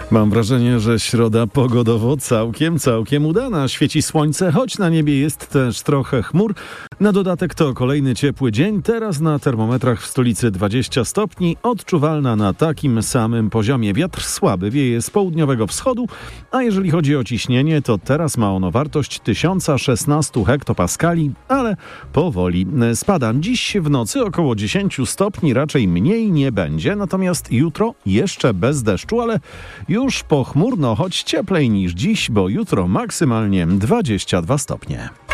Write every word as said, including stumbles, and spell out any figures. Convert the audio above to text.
Mam wrażenie, że środa pogodowo całkiem, całkiem udana. Świeci słońce, choć na niebie jest też trochę chmur. Na dodatek to kolejny ciepły dzień. Teraz na termometrach w stolicy dwadzieścia stopni. Odczuwalna na takim samym poziomie. Wiatr słaby wieje z południowego wschodu. A jeżeli chodzi o ciśnienie, to teraz ma ono wartość tysiąc szesnaście hektopaskali, ale powoli spada. Dziś w nocy około dziesięć stopni, raczej mniej nie będzie. Natomiast jutro jeszcze bez deszczu, ale już pochmurno, choć cieplej niż dziś, bo jutro maksymalnie dwadzieścia dwa stopnie.